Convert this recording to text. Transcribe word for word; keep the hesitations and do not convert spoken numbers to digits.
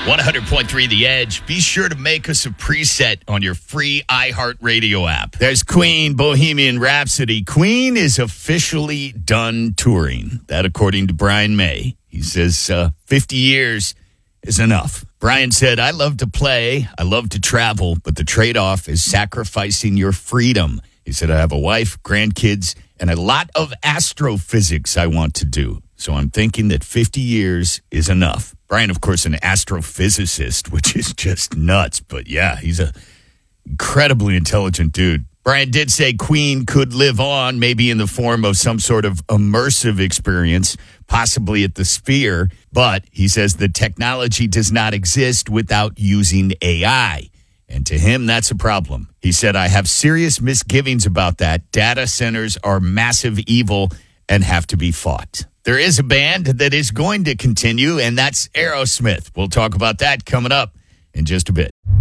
one hundred point three The Edge. Be sure to make us a preset on your free iHeartRadio app. There's Queen, Bohemian Rhapsody. Queen is officially done touring. That according to Brian May. He says uh, fifty years is enough. Brian said, I love to play, I love to travel, but the trade-off is sacrificing your freedom. He said, I have a wife, grandkids, and a lot of astrophysics I want to do. So I'm thinking that fifty years is enough. Brian, of course, an astrophysicist, which is just nuts. But yeah, he's an incredibly intelligent dude. Brian did say Queen could live on, maybe in the form of some sort of immersive experience, possibly at the Sphere. But he says the technology does not exist without using A I. And to him, that's a problem. He said, I have serious misgivings about that. Data centers are massive evil and have to be fought. There is a band that is going to continue, and that's Aerosmith. We'll talk about that coming up in just a bit.